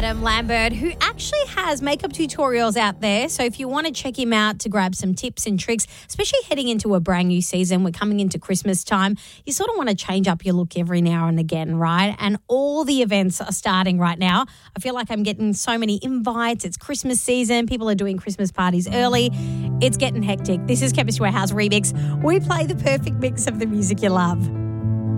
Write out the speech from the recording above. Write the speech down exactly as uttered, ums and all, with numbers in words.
Adam Lambert, who actually has makeup tutorials out there. So if you want to check him out to grab some tips and tricks, especially heading into a brand new season, we're coming into Christmas time, you sort of want to change up your look every now and again, right? And all the events are starting right now. I feel like I'm getting so many invites. It's Christmas season. People are doing Christmas parties early. It's getting hectic. This is Chemist Warehouse Remix. We play the perfect mix of the music you love.